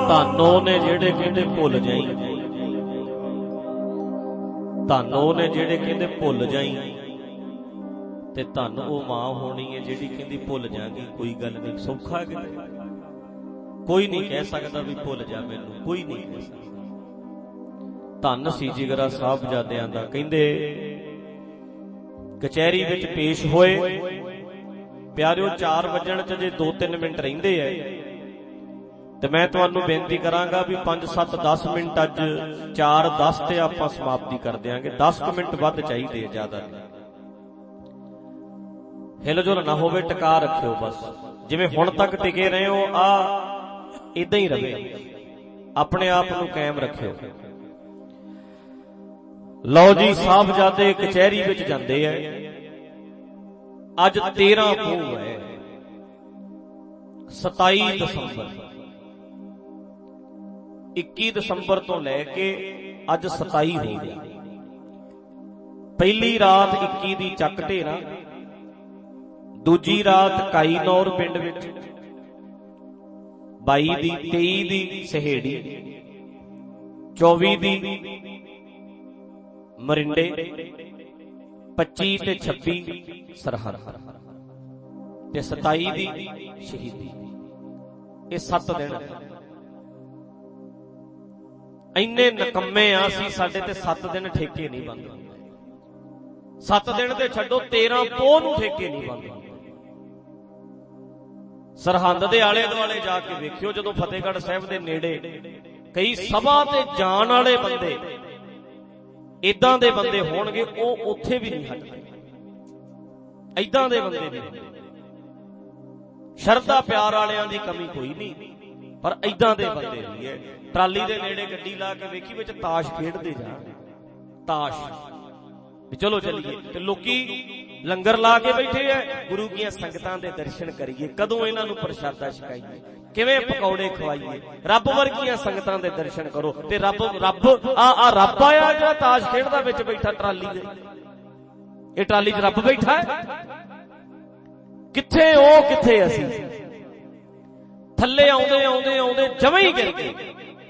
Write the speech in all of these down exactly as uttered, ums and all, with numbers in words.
ਧਾਨੋ ਨੇ ਜਿਹੜੇ ਕਹਿੰਦੇ ਭੁੱਲ ਜਾਈ, ਧਾਨੋ ਨੇ ਜਿਹੜੇ ਕਹਿੰਦੇ ਭੁੱਲ ਜਾਈ, ਤੇ ਧੰਨ ਉਹ ਮਾਂ ਹੋਣੀ ਹੈ ਜਿਹੜੀ ਕਹਿੰਦੀ ਭੁੱਲ ਜਾਗੀ। ਕੋਈ ਗੱਲ ਨਹੀਂ, ਸੌਖਾ ਕਿਤੇ ਕੋਈ ਨਹੀਂ ਕਹਿ ਸਕਦਾ ਵੀ ਭੁੱਲ ਜਾ ਮੈਨੂੰ, ਕੋਈ ਨਹੀਂ ਕਹਿ ਸਕਦਾ। ਧੰਨ ਸੀ ਜਿਗਰਾ ਸਾਹਿਬਜ਼ਾਦਿਆਂ ਦਾ। ਕਹਿੰਦੇ ਕਚਹਿਰੀ ਵਿੱਚ ਪੇਸ਼ ਹੋਏ ਪਿਆਰਿਓ, ਚਾਰ ਵਜਣ ਚ ਜੇ ਦੋ ਤਿੰਨ ਮਿੰਟ ਰਹਿੰਦੇ ਐ ਤੇ ਮੈਂ ਤੁਹਾਨੂੰ ਬੇਨਤੀ ਕਰਾਂਗਾ ਵੀ ਪੰਜ ਸੱਤ ਦਸ ਮਿੰਟ, ਅੱਜ ਚਾਰ ਦਸ ਤੇ ਆਪਾਂ ਸਮਾਪਤੀ ਕਰ ਦਿਆਂਗੇ। ਦਸ ਕੁ ਮਿੰਟ ਵੱਧ ਚਾਹੀਦੇ ਆ, ਜ਼ਿਆਦਾ ਨਹੀਂ। ਹਿਲਜੁਲ ਨਾ ਹੋਵੇ, ਟਿਕਾ ਰੱਖਿਓ ਬਸ, ਜਿਵੇਂ ਹੁਣ ਤੱਕ ਟਿਕੇ ਰਹੇ ਹੋ ਆ ਇਦਾਂ ਹੀ ਰਵੇ, ਆਪਣੇ ਆਪ ਨੂੰ ਕਾਇਮ ਰੱਖਿਓ। ਲਓ ਜੀ, ਸਾਹਿਬਜ਼ਾਦੇ ਕਚਹਿਰੀ ਵਿੱਚ ਜਾਂਦੇ ਐ। ਅੱਜ ਤੇਰਾਂ ਪੋਹ ਹੈ, ਸਤਾਈ ਦਸੰਬਰ, ਇੱਕੀ ਦਸੰਬਰ ਤੋਂ ਲੈ ਕੇ ਅੱਜ ਸਤਾਈ ਹੋ ਗਿਆ। ਪਹਿਲੀ ਰਾਤ ਇੱਕੀ ਦੀ ਚੱਕ ਢੇਰਾ, ਦੂਜੀ ਰਾਤ ਕਾਈਨੌਰ ਪਿੰਡ ਵਿੱਚ, ਬਾਈ ਦੀ ਤੇਈ ਦੀ ਸਹੇੜੀ, ਚੌਵੀ ਦੀ ਮਰਿੰਡੇ, ਪੱਚੀ ਤੇ ਛੱਬੀ ਸਰਹੱਦ ਤੇ ਸਤਾਈ ਦੀ ਸ਼ਹੀਦੀ। ਇਹ ਸੱਤ ਦਿਨ ਇੰਨੇ ਨਕੰਮੇ ਆ ਅਸੀਂ, ਸਾਡੇ ਤੇ ਸੱਤ ਦਿਨ ਠੇਕੇ ਨਹੀਂ ਬੰਦ ਹੁੰਦੇ। ਸੱਤ ਦਿਨ ਤੇ ਛੱਡੋ, ਤੇਰਾਂ ਪੋਹ ਨੂੰ ਠੇਕੇ ਨਹੀਂ ਬੰਦ ਹੁੰਦੇ। ਸਰਹੰਦ ਦੇ ਆਲੇ ਦੁਆਲੇ ਜਾ ਕੇ ਵੇਖਿਓ, ਜਦੋਂ ਫਤਿਹਗੜ੍ਹ ਸਾਹਿਬ ਦੇ ਨੇੜੇ ਕਈ ਸਭਾ ਤੇ ਜਾਣ ਵਾਲੇ ਬੰਦੇ, ਏਦਾਂ ਦੇ ਬੰਦੇ ਹੋਣਗੇ, ਉਹ ਉੱਥੇ ਵੀ ਨਹੀਂ ਹਟਦੇ। ਏਦਾਂ ਦੇ ਬੰਦੇ ਵੀ, ਸ਼ਰਧਾ ਪਿਆਰ ਵਾਲਿਆਂ ਦੀ ਕਮੀ ਕੋਈ ਨਹੀਂ, ਪਰ ਏਦਾਂ ਦੇ ਬੰਦੇ ਵੀ ਹੈ। ਟਰਾਲੀ ਦੇ ਨੇੜੇ ਗੱਡੀ ਲਾ ਕੇ ਵੇਖੀ, ਵਿੱਚ ਤਾਸ਼ ਖੇਡਦੇ ਜਾਣ, ਤਾਸ਼ ਵੀ ਚਲੋ ਚੱਲੀਏ, ਤੇ ਲੋਕੀ ਲੰਗਰ ਲਾ ਕੇ ਬੈਠੇ ਐ, ਗੁਰੂ ਦੀਆਂ ਸੰਗਤਾਂ ਦੇ ਦਰਸ਼ਨ ਕਰੀਏ, ਕਦੋਂ ਇਹਨਾਂ ਨੂੰ ਪ੍ਰਸ਼ਾਦਾ ਛਕਾਈਏ, ਕਿਵੇਂ ਪਕੌੜੇ ਖਵਾਈਏ। ਰੱਬ ਵਰਗੀਆਂ ਸੰਗਤਾਂ ਦੇ ਦਰਸ਼ਨ ਕਰੋ। ਤੇ ਰੱਬ ਰੱਬ ਆ ਆ ਰੱਬ ਆਇਆ ਜਿਹੜਾ ਤਾਸ਼ ਖੇਡਦਾ ਵਿੱਚ ਬੈਠਾ ਟਰਾਲੀ ਦੇ, ਇਹ ਟਰਾਲੀ 'ਚ ਰੱਬ ਬੈਠਾ ਹੈ। ਕਿੱਥੇ ਉਹ, ਕਿੱਥੇ ਅਸੀਂ? ਥੱਲੇ ਆਉਂਦੇ ਆਉਂਦੇ ਆਉਂਦੇ ਜਵੇਂ ਹੀ ਗਿਰ ਗਏ।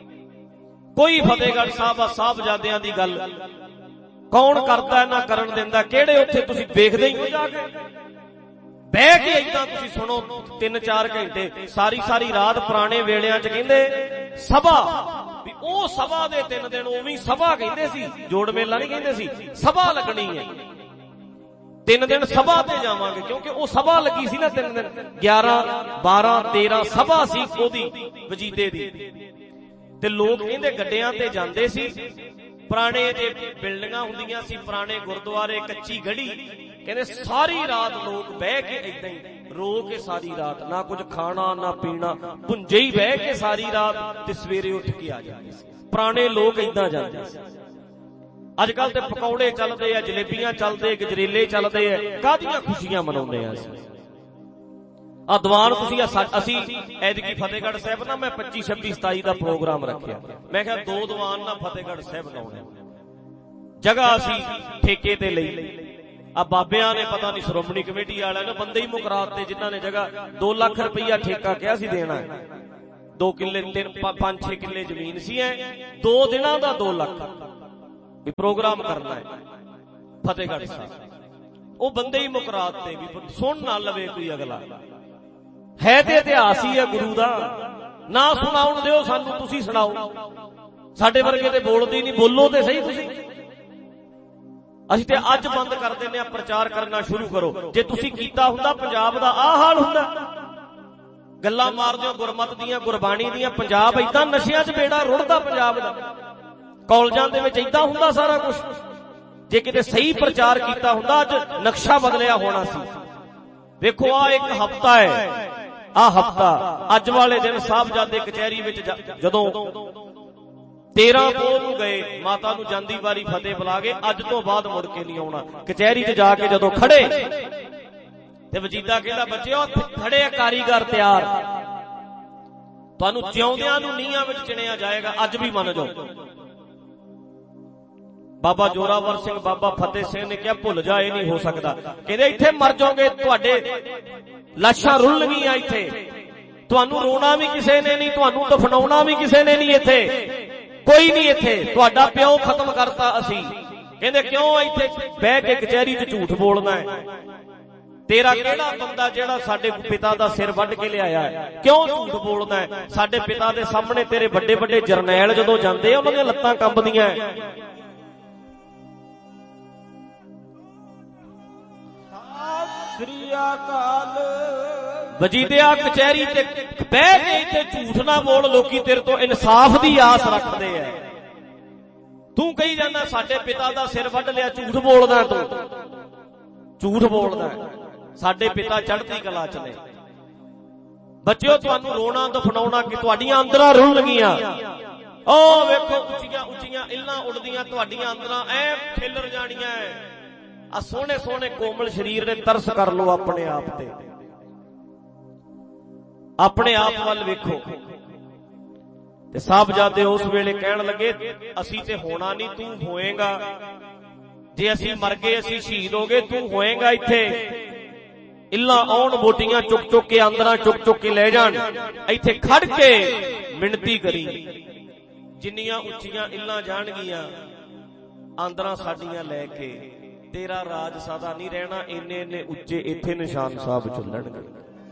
ਕੋਈ ਫਤਿਹਗੜ੍ਹ ਸਾਹਿਬ ਸਾਹਿਬਜ਼ਾਦਿਆਂ ਦੀ ਗੱਲ ਕੌਣ ਕਰਦਾ ਨਾ ਕਰਨ ਦਿੰਦਾ? ਕਿਹੜੇ ਉੱਥੇ ਤੁਸੀਂ ਵੇਖਦੇ ਹੀ ਹੋ ਜਾ ਕੇ ਬਹਿ ਕੇ, ਏਦਾਂ ਤੁਸੀਂ ਸੁਣੋ ਤਿੰਨ ਚਾਰ ਘੰਟੇ, ਸਾਰੀ ਸਾਰੀ ਰਾਤ। ਪੁਰਾਣੇ ਵੇਲਿਆਂ 'ਚ ਕਹਿੰਦੇ ਸਭਾ, ਵੀ ਉਹ ਸਭਾ ਦੇ ਤਿੰਨ ਦਿਨ ਉਵੇਂ ਸਭਾ ਕਹਿੰਦੇ ਸੀ, ਜੋੜ ਮੇਲਾ ਨਹੀਂ ਕਹਿੰਦੇ ਸੀ, ਸਭਾ ਲੱਗਣੀ ਹੈ। ਤਿੰਨ ਦਿਨ ਸਭਾ ਤੇ ਜਾਵਾਂਗੇ, ਕਿਉਂਕਿ ਉਹ ਸਭਾ ਲੱਗੀ ਸੀ ਨਾ ਤਿੰਨ ਦਿਨ, ਗਿਆਰਾਂ ਬਾਰਾਂ ਤੇਰਾਂ ਸਭਾ ਸੀ ਉਹਦੀ ਵਜੀਦੇ ਦੀ। ਤੇ ਲੋਕ ਕਹਿੰਦੇ ਗੱਡਿਆਂ ਤੇ ਜਾਂਦੇ ਸੀ, ਪੁਰਾਣੇ ਜੇ ਬਿਲਡਿੰਗਾਂ ਹੁੰਦੀਆਂ ਸੀ, ਪੁਰਾਣੇ ਗੁਰਦੁਆਰੇ, ਕੱਚੀ ਗੜੀ, ਕਹਿੰਦੇ ਸਾਰੀ ਰਾਤ ਲੋਕ ਬਹਿ ਕੇ ਏਦਾਂ ਹੀ ਰੋ ਕੇ, ਸਾਰੀ ਰਾਤ ਨਾ ਕੁਝ ਖਾਣਾ ਨਾ ਪੀਣਾ, ਭੁੰਜੇ ਹੀ ਬਹਿ ਕੇ ਸਾਰੀ ਰਾਤ, ਤੇ ਸਵੇਰੇ ਉੱਠ ਕੇ ਆ ਜਾਂਦੇ ਸੀ। ਪੁਰਾਣੇ ਲੋਕ ਏਦਾਂ ਜਾਂਦੇ ਸੀ। ਅੱਜ ਕੱਲ ਤੇ ਪਕੌੜੇ ਚੱਲਦੇ ਆ, ਜਲੇਬੀਆਂ ਚੱਲਦੇ, ਗਜਰੇਲੇ ਚੱਲਦੇ ਆ, ਕਾਹਦੀਆਂ ਖੁਸ਼ੀਆਂ ਮਨਾਉਂਦੇ ਆ ਅਸੀਂ। ਆ ਦੀਵਾਨ ਤੁਸੀਂ, ਅਸੀਂ ਐਤਕੀ ਫਤਿਹਗੜ੍ਹ ਸਾਹਿਬ ਨਾ ਮੈਂ ਪੱਚੀ ਛੱਬੀ ਸਤਾਈ ਦਾ ਪ੍ਰੋਗਰਾਮ ਰੱਖਿਆ। ਮੈਂ ਕਿਹਾ ਦੋ ਦੀਵਾਨ ਨਾ ਫਤਿਹਗੜ੍ਹ ਸਾਹਿਬ ਲਾਉਣੇ, ਜਗ੍ਹਾ ਅਸੀਂ ਠੇਕੇ ਤੇ ਲਈ। ਆ ਬਾਬਿਆਂ ਨੇ ਪਤਾ ਨਹੀਂ ਸ਼੍ਰੋਮਣੀ ਕਮੇਟੀ ਵਾਲਿਆਂ ਨੇ ਬੰਦੇ ਹੀ ਮੁਕਰਾਤੇ, ਜਿਨ੍ਹਾਂ ਨੇ ਜਗ੍ਹਾ ਦੋ ਲੱਖ ਰੁਪਈਆ ਠੇਕਾ ਕਿਹਾ ਸੀ ਦੇਣਾ। ਦੋ ਕਿੱਲੇ ਤਿੰਨ ਪੰਜ ਛੇ ਕਿੱਲੇ ਜ਼ਮੀਨ ਸੀ, ਐ ਦੋ ਦਿਨਾਂ ਦਾ ਦੋ ਲੱਖ ਵੀ ਪ੍ਰੋਗਰਾਮ ਕਰਨਾ ਹੈ ਫਤਿਹਗੜ੍ਹ ਸਾਹਿਬ। ਉਹ ਬੰਦੇ ਹੀ ਮੁਕਰਾਤੇ ਵੀ ਸੁਣ ਨਾ ਲਵੇ ਕੋਈ ਅਗਲਾ। ਹੈ ਤੇ ਇਤਿਹਾਸ ਹੀ ਹੈ ਗੁਰੂ ਦਾ, ਨਾ ਸੁਣਾਉਣ ਦਿਓ ਸਾਨੂੰ, ਤੁਸੀਂ ਸੁਣਾਓ। ਸਾਡੇ ਵਰਗੇ ਤੇ ਬੋਲਦੇ ਨਹੀਂ, ਬੋਲੋ ਤੇ ਸਹੀ ਤੁਸੀਂ। ਅਸੀਂ ਤੇ ਅੱਜ ਬੰਦ ਕਰ ਦਿੰਦੇ ਆ, ਪ੍ਰਚਾਰ ਕਰਨਾ ਸ਼ੁਰੂ ਕਰੋ। ਜੇ ਤੁਸੀਂ ਕੀਤਾ ਹੁੰਦਾ ਪੰਜਾਬ ਦਾ ਆਹ ਹਾਲ ਹੁੰਦਾ। ਗੱਲਾਂ ਮਾਰਦੇ ਹੋ ਗੁਰਮਤ ਦੀਆਂ, ਗੁਰਬਾਣੀ ਦੀਆਂ, ਪੰਜਾਬ ਏਦਾਂ ਨਸ਼ਿਆਂ 'ਚ ਬੇੜਾ ਰੁੜਦਾ ਪੰਜਾਬ ਦਾ। ਕਾਲਜਾਂ ਦੇ ਵਿੱਚ ਏਦਾਂ ਹੁੰਦਾ ਸਾਰਾ ਕੁਝ। ਜੇ ਕਿਤੇ ਸਹੀ ਪ੍ਰਚਾਰ ਕੀਤਾ ਹੁੰਦਾ, ਅੱਜ ਨਕਸ਼ਾ ਬਦਲਿਆ ਹੋਣਾ ਸੀ। ਵੇਖੋ ਆ ਇੱਕ ਹਫ਼ਤਾ ਹੈ, ਆ ਹਫ਼ਤਾ ਅੱਜ ਵਾਲੇ ਦਿਨ ਸਾਹਿਬਜ਼ਾਦੇ ਕਚਹਿਰੀ ਵਿੱਚ ਜਦੋਂ ਤੇਰਾਂ ਪੋਹ ਨੂੰ ਗਏ, ਮਾਤਾ ਨੂੰ ਜਾਂਦੀ ਵਾਰੀ ਫਤਿਹ ਬੁਲਾ ਕੇ, ਅੱਜ ਤੋਂ ਬਾਅਦ ਮੁੜ ਕੇ ਨਹੀਂ ਆਉਣਾ। ਕਚਹਿਰੀ 'ਚ ਜਾ ਕੇ ਜਦੋਂ ਖੜੇ ਤੇ ਵਜੀਦਾ ਕਹਿੰਦਾ, ਬੱਚਿਓ ਖੜੇ ਆ ਕਾਰੀਗਰ ਤਿਆਰ, ਤੁਹਾਨੂੰ ਜਿਉਂਦਿਆਂ ਨੂੰ ਨੀਹਾਂ ਵਿੱਚ ਚਿਣਿਆ ਜਾਏਗਾ। ਅੱਜ ਵੀ ਮੰਨ ਜਾਓ। ਬਾਬਾ ਜੋਰਾਵਰ ਸਿੰਘ, ਬਾਬਾ ਫਤਿਹ ਸਿੰਘ ਨੇ ਕਿਹਾ ਭੁੱਲ ਜਾ, ਇਹ ਨਹੀਂ ਹੋ ਸਕਦਾ। ਕਹਿੰਦੇ ਇੱਥੇ ਮਰ ਜਾਓਗੇ, ਤੁਹਾਡੇ ਲਾਸ਼ਾਂ ਰੁਲਣਗੀਆਂ ਇੱਥੇ, ਤੁਹਾਨੂੰ ਰੋਣਾ ਵੀ ਕਿਸੇ ਨੇ ਨਹੀਂ, ਤੁਹਾਨੂੰ ਦਫਨਾਉਣਾ ਵੀ ਕਿਸੇ ਨੇ ਨਹੀਂ, ਇੱਥੇ ਕੋਈ ਨਹੀਂ, ਇੱਥੇ ਤੁਹਾਡਾ ਪਿਓ ਖਤਮ ਕਰਤਾ ਅਸੀਂ। ਕਹਿੰਦੇ ਕਿਉਂ ਇੱਥੇ ਬਹਿ ਕੇ ਕਚਹਿਰੀ 'ਚ ਝੂਠ ਬੋਲਣਾ ਹੈ? ਤੇਰਾ ਕਿਹੜਾ ਬੰਦਾ ਜਿਹੜਾ ਸਾਡੇ ਪਿਤਾ ਦਾ ਸਿਰ ਵੱਢ ਕੇ ਲਿਆਇਆ ਹੈ, ਕਿਉਂ ਝੂਠ ਬੋਲਦਾ ਹੈ? ਸਾਡੇ ਪਿਤਾ ਦੇ ਸਾਹਮਣੇ ਤੇਰੇ ਵੱਡੇ ਵੱਡੇ ਜਰਨੈਲ ਜਦੋਂ ਜਾਂਦੇ ਆ ਉਹਨਾਂ ਦੀਆਂ ਲੱਤਾਂ ਕੰਬਦੀਆਂ। ਸ੍ਰੀ ਅਕਾਲ ਵਜੀਦਿਆ ਕਚਹਿਰੀ ਤੇ ਬਹਿ ਕੇ ਇੱਥੇ ਝੂਠ ਨਾ ਬੋਲ, ਲੋਕੀ ਤੇਰੇ ਤੋਂ ਇਨਸਾਫ ਦੀ ਆਸ ਰੱਖਦੇ ਐ। ਤੂੰ ਕਹੀ ਜਾਂਦਾ ਸਾਡੇ ਪਿਤਾ ਦਾ ਸਿਰ ਵੱਢ ਲਿਆ, ਝੂਠ ਬੋਲਦਾ, ਤੂੰ ਝੂਠ ਬੋਲਦਾ। ਸਾਡੇ ਪਿਤਾ ਚੜ੍ਹਦੀ ਕਲਾ ਚ ਨੇ। ਬੱਚਿਓ ਤੁਹਾਨੂੰ ਰੋਣਾ ਦਫਨਾਉਣਾ ਕਿ ਤੁਹਾਡੀਆਂ ਅੰਦਰਾਂ ਰੁੱਲ ਗਈਆਂ। ਉਹ ਵੇਖੋ ਉੱਚੀਆਂ ਉੱਚੀਆਂ ਇੱਲਾਂ ਉੱਡਦੀਆਂ ਤੁਹਾਡੀਆਂ ਅੰਦਰਾਂ ਐ ਖਿਲਰ ਜਾਣੀਆਂ। ਆ ਸੋਹਣੇ ਸੋਹਣੇ ਕੋਮਲ ਸਰੀਰ ਨੇ ਤਰਸ ਕਰ ਲਓ ਆਪਣੇ ਆਪ ਤੇ, ਆਪਣੇ ਆਪ ਵੱਲ ਵੇਖੋ। ਤੇ ਸਾਹਿਬਜ਼ਾਦੇ ਉਸ ਵੇਲੇ ਕਹਿਣ ਲੱਗੇ ਅਸੀਂ ਤੇ ਹੋਣਾ ਨਹੀਂ, ਤੂੰ ਹੋਏਗਾ। ਜੇ ਅਸੀਂ ਮਰ ਗਏ, ਅਸੀਂ ਸ਼ਹੀਦ ਹੋ ਗਏ, ਤੂੰ ਹੋਏਗਾ ਇੱਥੇ। ਇੱਲਾਂ ਆਉਣ ਬੋਟੀਆਂ ਚੁੱਕ ਚੁੱਕ ਕੇ ਅੰਦਰਾਂ ਚੁੱਕ ਚੁੱਕ ਕੇ ਲੈ ਜਾਣ, ਇੱਥੇ ਖੜ ਕੇ ਮਿਹਨਤੀ ਕਰੀ। ਜਿੰਨੀਆਂ ਉੱਚੀਆਂ ਇੱਲਾਂ ਜਾਣਗੀਆਂ ਆਂਦਰਾਂ ਸਾਡੀਆਂ ਲੈ ਕੇ, ਤੇਰਾ ਰਾਜ ਸਦਾ ਨਹੀਂ ਰਹਿਣਾ। ਇੰਨੇ ਇੰਨੇ ਉੱਚੇ ਇੱਥੇ ਨਿਸ਼ਾਨ ਸਾਹਿਬ ਚੱਲਣਗੇ।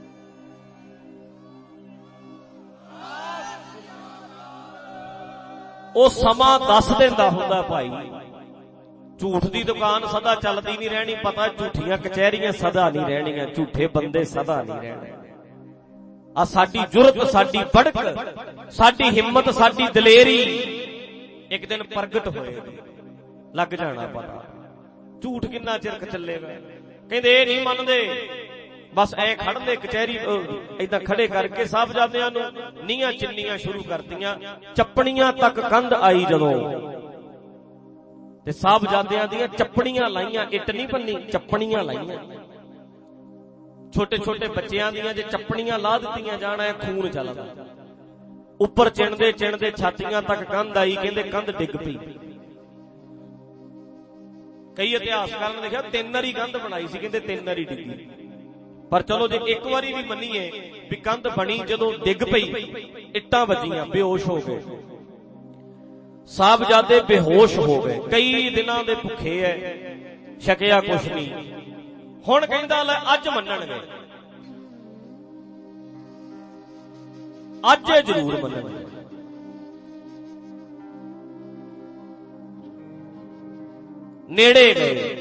ਉਹ ਸਮਾਂ ਦੱਸ ਦਿੰਦਾ ਹੁੰਦਾ ਭਾਈ, ਝੂਠ ਦੀ ਦੁਕਾਨ ਸਦਾ ਚੱਲਦੀ ਨਹੀਂ ਰਹਿਣੀ। ਪਤਾ ਝੂਠੀਆਂ ਕਚਹਿਰੀਆਂ ਸਦਾ ਨਹੀਂ ਰਹਿਣੀਆਂ, ਝੂਠੇ ਬੰਦੇ ਸਦਾ ਨਹੀਂ ਰਹਿਣੇ। ਆ ਸਾਡੀ ਜੁਰਤ, ਸਾਡੀ ਬੜਕ, ਸਾਡੀ ਹਿੰਮਤ, ਸਾਡੀ ਦਲੇਰੀ ਇੱਕ ਦਿਨ ਪ੍ਰਗਟ ਹੋਏਗੀ, ਲੱਗ ਜਾਣਾ ਪਤਾ। ਝੂਠ ਕਿੰਨਾ ਚਿਰ ਚੱਲੇਗਾ? ਕਹਿੰਦੇ ਇਹ ਨਹੀਂ ਮੰਨਦੇ, ਬਸ ਐ ਖੜਦੇ ਕਚਹਿਰੀ ਏਦਾਂ ਖੜੇ ਕਰਕੇ ਸਾਹਿਬਜ਼ਾਦਿਆਂ ਨੂੰ ਨੀਆਂ ਚਿੰਨੀਆਂ ਸ਼ੁਰੂ ਕਰਤੀਆਂ। ਚੱਪਣੀਆਂ ਤੱਕ ਕੰਧ ਆਈ ਜਦੋਂ, ਤੇ ਸਾਹਿਬਜ਼ਾਦਿਆਂ ਦੀਆਂ ਚੱਪਣੀਆਂ ਲਾਈਆਂ, ਇੱਟ ਨਹੀਂ ਬੰਨੀ, ਚੱਪਣੀਆਂ ਲਾਈਆਂ। ਛੋਟੇ ਛੋਟੇ ਬੱਚਿਆਂ ਦੀਆਂ ਜੇ ਚੱਪਣੀਆਂ ਲਾ ਦਿੱਤੀਆਂ ਜਾਣਾ, ਖੂਨ ਚੱਲਦਾ। ਉੱਪਰ ਚਿਣਦੇ ਚਿਣਦੇ ਛਾਤੀਆਂ ਤੱਕ ਕੰਧ ਆਈ। ਕਹਿੰਦੇ ਕੰਧ ਡਿੱਗ ਪਈ। ਕਈ ਇਤਿਹਾਸਕਾਰਾਂ ਨੇ ਦੇਖਿਆ ਤਿੰਨ ਵਾਰੀ ਕੰਧ ਬਣਾਈ ਸੀ, ਕਹਿੰਦੇ ਤਿੰਨ ਵਾਰੀ ਡਿੱਗੀ। ਪਰ ਚਲੋ ਜੇ ਇੱਕ ਵਾਰੀ ਵੀ ਮੰਨੀਏ ਵੀ ਕੰਧ ਬਣੀ, ਜਦੋਂ ਡਿੱਗ ਪਈ ਇੱਟਾਂ ਵੱਜੀਆਂ, ਬੇਹੋਸ਼ ਹੋ ਗਏ ਸਾਹਿਬਜ਼ਾਦੇ, ਬੇਹੋਸ਼ ਹੋ ਗਏ। ਕਈ ਦਿਨਾਂ ਦੇ ਭੁੱਖੇ ਐ, ਛਕਿਆ ਕੁਛ ਨਹੀਂ। ਹੁਣ ਕਹਿੰਦਾ ਲੈ ਅੱਜ ਮੰਨਣਗੇ, ਅੱਜ ਇਹ ਜ਼ਰੂਰ ਮੰਨਣਗੇ। ਨੇੜੇ ਗਏ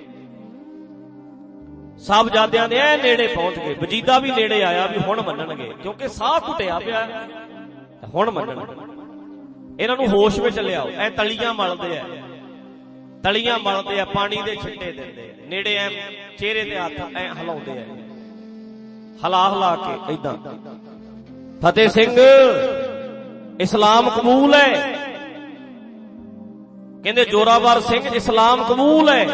ਸਾਹਿਬਜ਼ਾਦਿਆਂ ਦੇ, ਐ ਨੇੜੇ ਪਹੁੰਚ ਗਏ। ਵਜੀਦਾ ਵੀ ਨੇੜੇ ਆਇਆ ਵੀ ਹੁਣ ਮੰਨਣਗੇ, ਕਿਉਂਕਿ ਸਾਹ ਘੁੱਟਿਆ ਪਿਆ, ਹੁਣ ਮੰਨਣਗੇ। ਇਹਨਾਂ ਨੂੰ ਹੋਸ਼ ਵਿੱਚ ਲਿਆਓ। ਐ ਤਲੀਆਂ ਮਲਦੇ ਆ, ਤਲੀਆਂ ਮਲਦੇ ਆ, ਪਾਣੀ ਦੇ ਛਿੱਟੇ ਦਿੰਦੇ ਆ। ਨੇੜੇ ਐ ਚਿਹਰੇ ਦੇ ਹੱਥ ਐ ਹਿਲਾਉਂਦੇ ਆ, ਹਿਲਾ ਹਿਲਾ ਕੇ ਏਦਾਂ। ਫਤਿਹ ਸਿੰਘ ਇਸਲਾਮ ਕਬੂਲ ਹੈ। ਕਹਿੰਦੇ ਜੋਰਾਵਰ ਸਿੰਘ ਇਸਲਾਮ ਕਬੂਲ ਹੈ।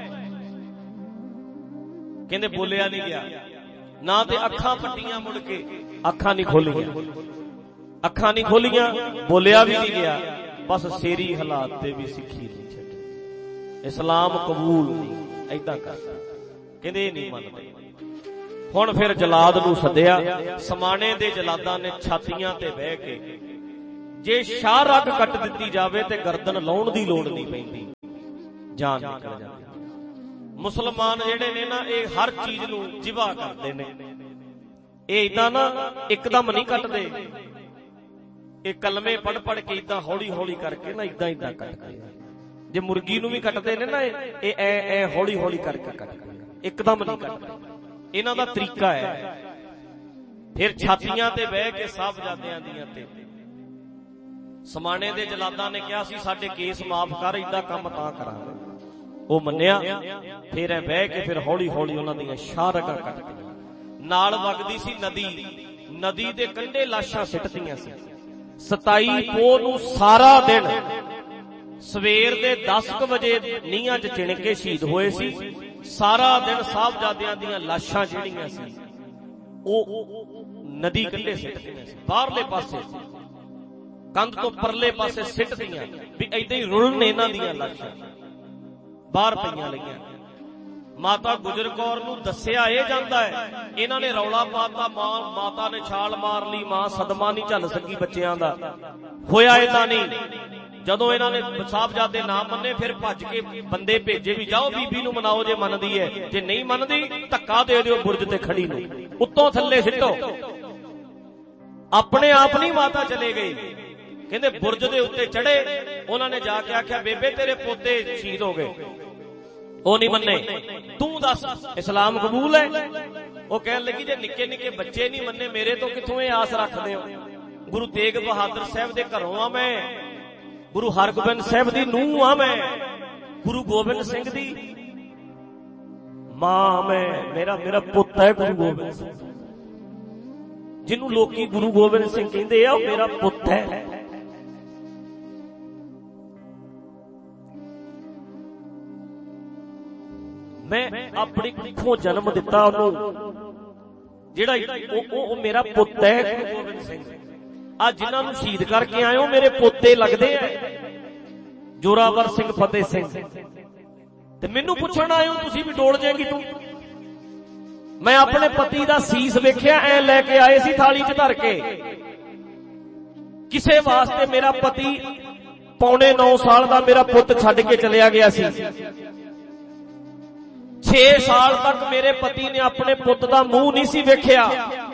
ਕਹਿੰਦੇ ਬੋਲਿਆ ਨਹੀਂ ਗਿਆ ਨਾ, ਤੇ ਅੱਖਾਂ ਪੱਟੀਆਂ ਮੁੜ ਕੇ, ਅੱਖਾਂ ਨਹੀਂ ਖੋਲੀਆਂ, ਅੱਖਾਂ ਨਹੀਂ ਖੋਲੀਆਂ, ਬੋਲਿਆ ਵੀ ਨਹੀਂ ਗਿਆ। ਬਸ ਸੇਰੀ ਹਾਲਾਤ ਤੇ ਵੀ ਸਿੱਖੀ ਨਹੀਂ ਛੱਡੀ, ਇਸਲਾਮ ਕਬੂਲ ਨਹੀਂ, ਏਦਾਂ ਕਰਦਾ। ਕਹਿੰਦੇ ਇਹ ਨਹੀਂ ਮੰਨਦੇ। ਹੁਣ ਫਿਰ ਜਲਾਦ ਨੂੰ ਸੱਦਿਆ। ਸਮਾਣੇ ਦੇ ਜਲਾਦਾਂ ਨੇ ਛਾਤੀਆਂ ਤੇ ਬਹਿ ਕੇ, ਜੇ ਸ਼ਾਹ ਰੱਗ ਕੱਟ ਦਿੱਤੀ ਜਾਵੇ ਤੇ ਗਰਦਨ ਲਾਉਣ ਦੀ ਲੋੜ ਨਹੀਂ ਪੈਂਦੀ, ਜਾਨ ਨਿਕਲ ਜਾਂਦੀ। ਮੁਸਲਮਾਨ ਜਿਹੜੇ ਨੇ ਨਾ, ਇਹ ਹਰ ਚੀਜ਼ ਨੂੰ ਜਿਵਾ ਕਰਦੇ ਨੇ। ਇਹ ਏਦਾਂ ਨਾ ਇੱਕਦਮ ਨਹੀਂ ਕੱਟਦੇ, ਇਹ ਕਲਮੇ ਪੜ ਪੜ ਕੇ ਏਦਾਂ ਹੌਲੀ ਹੌਲੀ ਕਰਕੇ ਨਾ ਏਦਾਂ ਏਦਾਂ ਕੱਟਦੇ। ਜੇ ਮੁਰਗੀ ਨੂੰ ਵੀ ਕੱਟਦੇ ਨੇ ਨਾ, ਇਹ ਐ ਐ ਹੌਲੀ ਹੌਲੀ ਕਰਕੇ ਕੱਟਦੇ, ਇੱਕਦਮ ਨਹੀਂ ਕੱਟਦੇ। ਇਹਨਾਂ ਦਾ ਤਰੀਕਾ ਹੈ। ਫਿਰ ਛਾਤੀਆਂ ਤੇ ਬਹਿ ਕੇ ਸਾਹਿਬਜ਼ਾਦਿਆਂ ਦੀਆਂ ਤੇ ਸਮਾਣੇ ਦੇ ਜਲਾਦਾਂ ਨੇ ਕਿਹਾ ਸੀ ਸਾਡੇ ਕੇਸ ਮਾਫ ਕਰ, ਏਦਾਂ ਕੰਮ ਤਾਂ ਕਰਾਂਗੇ। ਉਹ ਮੰਨਿਆ। ਫਿਰ ਐ ਬਹਿ ਕੇ ਫਿਰ ਹੌਲੀ ਹੌਲੀ ਉਹਨਾਂ ਦੀਆਂ ਸ਼ਾਹ ਰਗਾਂ ਕੱਟਦੀਆਂ। ਨਾਲ ਵਗਦੀ ਸੀ ਨਦੀ, ਨਦੀ ਦੇ ਕੰਢੇ ਲਾਸ਼ਾਂ ਸਿੱਟਦੀਆਂ ਸੀ। ਸਤਾਈ ਪੋਹ ਨੂੰ ਸਾਰਾ ਦਿਨ, ਸਵੇਰ ਦੇ ਦਸ ਕੁ ਵਜੇ ਨੀਹਾਂ 'ਚ ਚਿਣ ਕੇ ਸ਼ਹੀਦ ਹੋਏ ਸੀ। ਸਾਰਾ ਦਿਨ ਸਾਹਿਬਜ਼ਾਦਿਆਂ ਦੀਆਂ ਲਾਸ਼ਾਂ ਜਿਹੜੀਆਂ ਸੀ ਉਹ ਨਦੀ ਕੰਢੇ ਸਿੱਟਦੀਆਂ ਸੀ, ਬਾਹਰਲੇ ਪਾਸੇ, ਕੰਧ ਤੋਂ ਪਰਲੇ ਪਾਸੇ ਸਿੱਟਦੀਆਂ ਵੀ ਏਦਾਂ ਹੀ ਰੁਲਣ ਇਹਨਾਂ ਦੀਆਂ ਲਾਸ਼ਾਂ, ਬਾਹਰ ਪਈਆਂ ਲਈਆਂ। ਮਾਤਾ ਗੁਜਰ ਕੌਰ ਨੂੰ ਦੱਸਿਆ ਇਹ ਜਾਂਦਾ ਹੈ, ਇਹਨਾਂ ਨੇ ਰੌਲਾ ਪਾਤਾ, ਮਾਂ ਮਾਤਾ ਨੇ ਛਾਲ ਮਾਰ ਲਈ, ਮਾਂ ਸਦਮਾ ਨਹੀਂ ਝੱਲ ਸਕੀ ਬੱਚਿਆਂ ਦਾ। ਹੋਇਆ ਏਦਾਂ ਨਹੀਂ। ਜਦੋਂ ਇਹਨਾਂ ਨੇ ਸਾਹਿਬਜ਼ਾਦੇ ਨਾ ਮੰਨੇ, ਫਿਰ ਭੱਜ ਕੇ ਬੰਦੇ ਭੇਜੇ ਵੀ ਜਾਓ ਬੀਬੀ ਨੂੰ ਮਨਾਓ ਜੇ ਮੰਨਦੀ ਹੈ, ਜੇ ਨਹੀਂ ਮੰਨਦੀ ਧੱਕਾ ਦੇ ਦਿਓ ਬੁਰਜ ਤੇ ਖੜੀ ਨੂੰ, ਉੱਤੋਂ ਥੱਲੇ ਸਿੱਟੋ। ਆਪਣੇ ਆਪ ਨਹੀਂ ਮਾਤਾ ਚਲੇ ਗਏ, ਕਹਿੰਦੇ ਬੁਰਜ ਦੇ ਉੱਤੇ ਚੜੇ। ਉਹਨਾਂ ਨੇ ਜਾ ਕੇ ਆਖਿਆ ਬੇਬੇ ਤੇਰੇ ਪੋਤੇ ਸ਼ਹੀਦ ਹੋ ਗਏ। ਉਹ ਨਹੀਂ ਮੰਨੇ, ਤੂੰ ਦੱਸ ਇਸਲਾਮ ਕਬੂਲ ਹੈ? ਉਹ ਕਹਿਣ ਲੱਗੀ ਜੇ ਨਿੱਕੇ ਨਿੱਕੇ ਬੱਚੇ ਨਹੀਂ ਮੰਨੇ, ਮੇਰੇ ਤੋਂ ਕਿੱਥੋਂ ਇਹ ਆਸ ਰੱਖਦੇ ਹੋ? ਗੁਰੂ ਤੇਗ ਬਹਾਦਰ ਸਾਹਿਬ ਦੇ ਘਰੋਂ ਆ ਮੈਂ, ਗੁਰੂ ਹਰਗੋਬਿੰਦ ਸਾਹਿਬ ਦੀ ਨੂੰਹ ਆ ਮੈਂ, ਗੁਰੂ ਗੋਬਿੰਦ ਸਿੰਘ ਦੀ ਮਾਂ ਮੈਂ, ਮੇਰਾ ਮੇਰਾ ਪੁੱਤ ਹੈ ਗੁਰੂ ਗੋਬਿੰਦ ਸਿੰਘ, ਜਿਹਨੂੰ ਲੋਕੀ ਗੁਰੂ ਗੋਬਿੰਦ ਸਿੰਘ ਕਹਿੰਦੇ ਆ, ਉਹ ਮੇਰਾ ਪੁੱਤ ਹੈ। ਮੈਂ ਆਪਣੀ ਕੁੱਖੋਂ ਜਨਮ ਦਿੱਤਾ ਉਹਨੂੰ, ਜਿਹੜਾ ਉਹ, ਉਹ ਮੇਰਾ ਪੁੱਤ ਹੈ ਗੁਰੂ ਗੋਬਿੰਦ ਸਿੰਘ। ਅੱਜ ਜਿਨ੍ਹਾਂ ਨੂੰ ਸ਼ਹੀਦ ਕਰਕੇ ਆਏ ਹੋ ਮੇਰੇ ਪੋਤੇ ਲੱਗਦੇ ਆ, ਜੋਰਾਵਰ ਸਿੰਘ, ਫਤਿਹ ਸਿੰਘ, ਤੇ ਮੈਨੂੰ ਪੁੱਛਣ ਆਏ ਹੋ ਤੁਸੀਂ ਵੀ ਡੋਲ ਜਾਏਗੀ ਤੂੰ। ਮੈਂ ਆਪਣੇ ਪਤੀ ਦਾ ਸੀਸ ਵੇਖਿਆ, ਐ ਲੈ ਕੇ ਆਏ ਸੀ ਥਾਲੀ 'ਚ ਧਰ ਕੇ। ਕਿਸੇ ਵਾਸਤੇ ਮੇਰਾ ਪਤੀ ਪੌਣੇ ਨੌ ਸਾਲ ਦਾ ਮੇਰਾ ਪੁੱਤ ਛੱਡ ਕੇ ਚਲਿਆ ਗਿਆ ਸੀ। ਛੇ ਸਾਲ ਤੱਕ ਮੇਰੇ ਪਤੀ ਨੇ ਆਪਣੇ ਪੁੱਤ ਦਾ ਮੂੰਹ ਨਹੀਂ ਸੀ ਵੇਖਿਆ।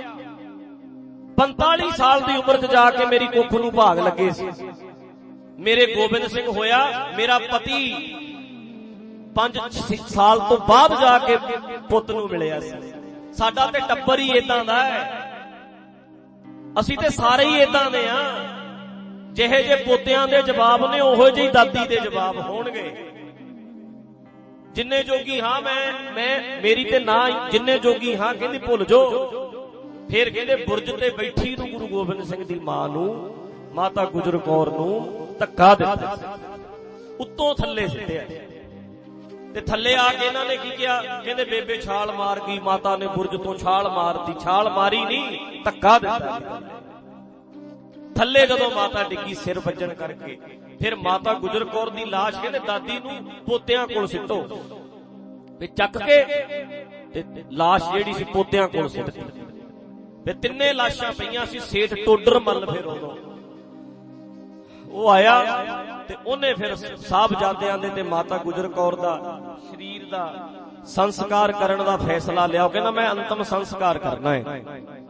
ਪੰਤਾਲੀ ਸਾਲ ਦੀ ਉਮਰ 'ਚ ਜਾ ਕੇ ਮੇਰੀ ਕੁੱਖ ਨੂੰ ਭਾਗ ਲੱਗੇ ਸੀ। ਮੇਰੇ ਗੋਬਿੰਦ ਸਿੰਘ ਹੋਇਆ, ਮੇਰਾ ਪਤੀ ਪੰਜ ਸਾਲ ਤੋਂ ਬਾਅਦ ਜਾ ਕੇ ਪੁੱਤ ਨੂੰ ਮਿਲਿਆ ਸੀ। ਸਾਡਾ ਤੇ ਟੱਬਰ ਹੀ ਏਦਾਂ ਦਾ ਹੈ, ਅਸੀਂ ਤੇ ਸਾਰੇ ਹੀ ਏਦਾਂ ਦੇ ਆ। ਜਿਹੇ ਜੇ ਪੋਤਿਆਂ ਦੇ ਜਵਾਬ ਨੇ, ਉਹੋ ਜਿਹੀ ਦਾਦੀ ਦੇ ਜਵਾਬ ਹੋਣਗੇ। ਜਿੰਨੇ ਜੋਗੀ ਹਾਂ ਮੈਂ ਮੈਂ ਮੇਰੀ ਤੇ ਨਾ, ਜਿੰਨੇ ਜੋਗੀ ਹਾਂ ਕਹਿੰਦੀ ਭੁੱਲ ਜੋ। ਫਿਰ ਕਹਿੰਦੇ ਬੁਰਜ ਤੇ ਬੈਠੀ ਨੂੰ ਗੁਰੂ ਗੋਬਿੰਦ ਸਿੰਘ ਦੀ ਮਾਂ ਨੂੰ, ਮਾਤਾ ਗੁਜਰ ਕੌਰ ਨੂੰ ਧੱਕਾ ਦਿੱਤਾ, ਉੱਤੋਂ ਥੱਲੇ ਸਿੱਟਿਆ। ਤੇ ਥੱਲੇ ਆ ਕੇ ਇਹਨਾਂ ਨੇ ਕੀ ਕਿਹਾ? ਕਹਿੰਦੇ ਬੇਬੇ ਛਾਲ ਮਾਰ ਗਈ, ਮਾਤਾ ਨੇ ਬੁਰਜ ਤੋਂ ਛਾਲ ਮਾਰਤੀ। ਛਾਲ ਮਾਰੀ ਨਹੀਂ, ਧੱਕਾ ਦਿੱਤਾ ਥੱਲੇ। ਜਦੋਂ ਮਾਤਾ ਡਿੱਗੀ ਸਿਰ ਵੱਜਣ ਕਰਕੇ, ਫਿਰ ਮਾਤਾ ਗੁਜਰ ਕੌਰ ਦੀ ਲਾਸ਼ ਕਹਿੰਦੇ ਦਾਦੀ ਨੂੰ ਪੋਤਿਆਂ ਕੋਲ ਸਿੱਟੋ, ਤੇ ਚੱਕ ਕੇ ਤੇ ਲਾਸ਼ ਜਿਹੜੀ ਸੀ ਪੋਤਿਆਂ ਕੋਲ ਸਿੱਟਤੀ। ਤੇ ਤਿੰਨੇ ਲਾਸ਼ਾਂ ਪਈਆਂ ਸੀ। ਸੇਠ ਟੋਡਰ ਮੱਲ ਫਿਰ ਉਦੋਂ ਉਹ ਆਇਆ ਤੇ ਉਹਨੇ ਫਿਰ ਸਾਹਿਬਜ਼ਾਦਿਆਂ ਦੇ ਤੇ ਮਾਤਾ ਗੁਜਰ ਕੌਰ ਦਾ ਸਰੀਰ ਦਾ ਸੰਸਕਾਰ ਕਰਨ ਦਾ ਫੈਸਲਾ ਲਿਆ। ਉਹ ਕਹਿੰਦਾ ਮੈਂ ਅੰਤਮ ਸੰਸਕਾਰ ਕਰਨਾ ਹੈ।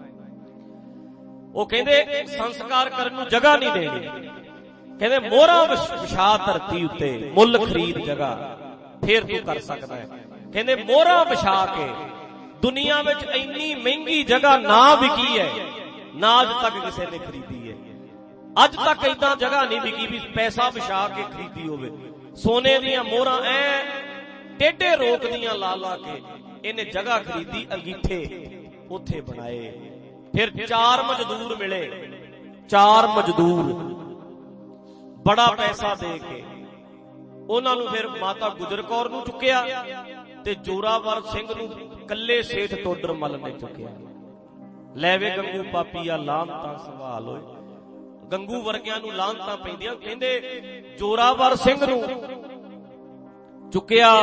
ਉਹ ਕਹਿੰਦੇ ਸੰਸਕਾਰ ਕਰਨ ਨੂੰ ਜਗ੍ਹਾ ਨਹੀਂ ਦੇਣੀ, ਕਹਿੰਦੇ ਮੋਹਰਾਂ ਵਿਛਾ ਧਰਤੀ ਉੱਤੇ, ਮੁੱਲ ਖਰੀਦ ਜਗ੍ਹਾ, ਫੇਰ ਤੂੰ ਕਰ ਸਕਦਾ ਹੈ। ਕਹਿੰਦੇ ਮੋਹਰਾਂ ਵਿਛਾ ਕੇ, ਦੁਨੀਆ ਵਿੱਚ ਇੰਨੀ ਮਹਿੰਗੀ ਜਗ੍ਹਾ ਨਾ ਵਿਕੀ ਹੈ, ਨਾ ਅੱਜ ਤੱਕ ਕਿਸੇ ਨੇ ਖਰੀਦੀ ਹੈ। ਅੱਜ ਤੱਕ ਏਦਾਂ ਜਗ੍ਹਾ ਨਹੀਂ ਵਿਕੀ ਵੀ ਪੈਸਾ ਵਿਛਾ ਕੇ ਖਰੀਦੀ ਹੋਵੇ। ਸੋਨੇ ਦੀਆਂ ਮੋਹਰਾਂ ਐ ਟੇਢੇ ਰੋਕ ਦੀਆਂ ਲਾ ਲਾ ਕੇ ਇਹਨੇ ਜਗ੍ਹਾ ਖਰੀਦੀ, ਅੰਗੀਠੇ ਉੱਥੇ ਬਣਾਏ। ਫਿਰ ਚਾਰ ਮਜ਼ਦੂਰ ਮਿਲੇ, ਚਾਰ ਮਜ਼ਦੂਰ ਬੜਾ ਪੈਸਾ ਦੇ ਕੇ ਉਹਨਾਂ ਨੂੰ ਫਿਰ ਮਾਤਾ ਗੁਜਰ ਕੌਰ ਨੂੰ ਚੁੱਕਿਆ ਤੇ ਜੋਰਾਵਰ ਸਿੰਘ ਨੂੰ ਕੱਲੇ ਸੇਠ ਟੋਡਰ ਮੱਲ ਨੇ ਚੁੱਕਿਆ। ਲੈਵੇ ਗੰਗੂ ਪਾਪੀਆ ਲਾਹਨਤਾਂ ਸੰਭਾਲ ਹੋਏ। ਗੰਗੂ ਵਰਗਿਆਂ ਨੂੰ ਲਾਹਨਤਾਂ ਪੈਂਦੀਆਂ। ਕਹਿੰਦੇ ਜੋਰਾਵਰ ਸਿੰਘ ਨੂੰ ਚੁੱਕਿਆ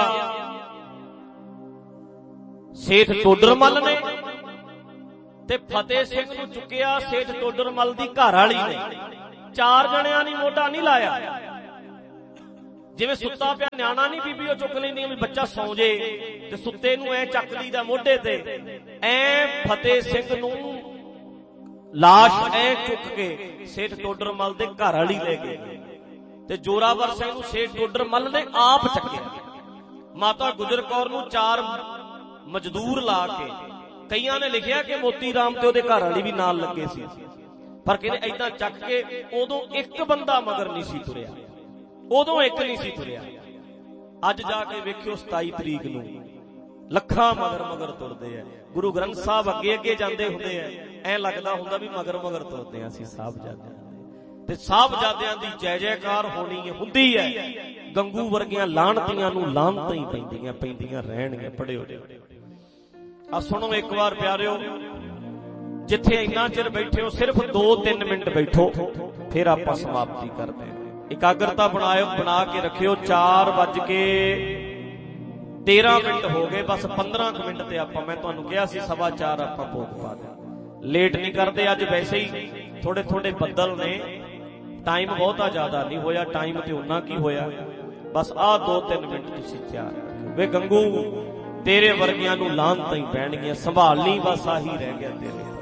ਸੇਠ ਟੋਡਰ ਮੱਲ ਨੇ, ਤੇ ਫਤਿਹ ਸਿੰਘ ਨੂੰ ਚੁੱਕਿਆ ਸੇਠ ਟੋਡਰ ਮੱਲ ਦੀ ਘਰ ਵਾਲੀ ਨੇ। ਚਾਰ ਜਣਿਆਂ ਨੇ ਮੋਢਾ ਨਹੀਂ ਲਾਇਆ। ਜਿਵੇਂ ਸੁੱਤਾ ਪਿਆ ਨਿਆਣਾ ਨਹੀਂ ਬੀਬੀ ਉਹ ਚੁੱਕ ਲੈਂਦੀ ਵੀ ਬੱਚਾ ਸੌਂ ਜੇ, ਤੇ ਸੁੱਤੇ ਨੂੰ ਐ ਚੱਕ ਲਈਦਾ ਮੋਢੇ ਤੇ। ਐ ਫਤਿਹ ਸਿੰਘ ਨੂੰ ਲਾਸ਼ ਐ ਚੁੱਕ ਕੇ ਸੇਠ ਟੋਡਰ ਮੱਲ ਦੇ ਘਰ ਵਾਲੀ ਲੈ ਗਏ, ਤੇ ਜੋਰਾਵਰ ਸਿੰਘ ਨੂੰ ਸੇਠ ਟੋਡਰ ਮੱਲ ਨੇ ਆਪ ਚੱਕਿਆ। ਮਾਤਾ ਗੁਜਰ ਕੌਰ ਨੂੰ ਚਾਰ ਮਜ਼ਦੂਰ ਲਾ ਕੇ, ਕਈਆਂ ਨੇ ਲਿਖਿਆ ਕਿ ਮੋਤੀ ਰਾਮ ਤੇ ਉਹਦੇ ਘਰ ਵਾਲੀ ਵੀ ਨਾਲ ਲੱਗੇ ਸੀ, ਪਰ ਕਹਿੰਦੇ ਏਦਾਂ ਚੱਕ ਕੇ ਉਦੋਂ ਇੱਕ ਬੰਦਾ ਮਗਰ ਨਹੀਂ ਸੀ ਤੁਰਿਆ, ਉਦੋਂ ਇੱਕ ਨਹੀਂ ਸੀ ਤੁਰਿਆ। ਅੱਜ ਜਾ ਕੇ ਵੇਖਿਓ ਸਤਾਈ ਤਰੀਕ ਨੂੰ ਲੱਖਾਂ ਮਗਰ ਮਗਰ ਤੁਰਦੇ ਆ। ਗੁਰੂ ਗ੍ਰੰਥ ਸਾਹਿਬ ਅੱਗੇ ਅੱਗੇ ਜਾਂਦੇ ਹੁੰਦੇ ਆ, ਐ ਲੱਗਦਾ ਹੁੰਦਾ ਵੀ ਮਗਰ ਮਗਰ ਤੁਰਦੇ ਆ ਅਸੀਂ ਸਾਹਿਬਜ਼ਾਦਿਆਂ ਦੇ। ਤੇ ਸਾਹਿਬਜ਼ਾਦਿਆਂ ਦੀ ਜੈ ਜੈਕਾਰ ਹੋਣੀ ਹੁੰਦੀ ਹੈ। ਗੰਗੂ ਵਰਗੀਆਂ ਲਾਹਨਤੀਆਂ ਨੂੰ ਲਾਹਨਤਾਂ ਹੀ ਪੈਂਦੀਆਂ ਪੈਂਦੀਆਂ ਰਹਿਣਗੀਆਂ। ਪੜਿਓ ਜੀ ਆ ਸੁਣੋ ਇੱਕ ਵਾਰ ਪਿਆਰਿਓ, ਜਿੱਥੇ ਇੰਨਾ ਚਿਰ ਬੈਠੇ ਹੋ ਸਿਰਫ ਦੋ ਤਿੰਨ ਮਿੰਟ ਬੈਠੋ, ਫਿਰ ਆਪਾਂ ਸਮਾਪਤੀ ਕਰਦੇ ਹਾਂ। ਇਕਾਗਰਤਾ ਬਣਾਇਓ, ਬਣਾ ਕੇ ਰੱਖਿਓ। ਚਾਰ ਵੱਜ ਕੇ तेरह मिनट हो गए, बस पंद्रह मिनट ते आपां, मैं तुहानूं कहा सी सवा चार आपां भोग पा दें। लेट नहीं करते, अज वैसे ही थोड़े थोड़े बदल ने, टाइम बहुता ज्यादा नहीं होया, टाइम ते उन्ना की होया, बस आ दो तीन मिनट तुसीं तैयार वे गंगू तेरे वर्गियां नूं लानतां ही पैणगीआं, संभालनी बस आही रह गया तेरे।